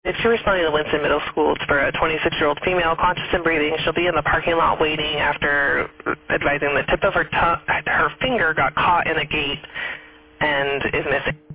If you're responding to Winston Middle School, it's for a 26-year-old female, conscious and breathing. She'll be in the parking lot waiting after advising the tip of her finger got caught in a gate and is missing.